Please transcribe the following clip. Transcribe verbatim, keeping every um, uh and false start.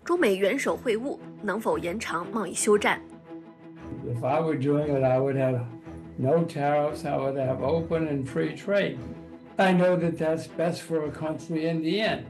中美元首会晤能否延长贸易休战？ If I were doing it, I would have no tariffs. I would have open and free trade. I know that that's best for a country in the end.